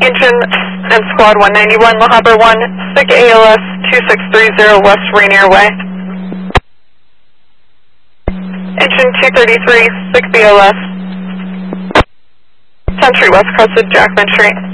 Engine and Squad 191, La Habra 1, SIG ALS 2630 West Rainier Way. Engine 233, SIG BLS. Century West Crested, Jackman Street.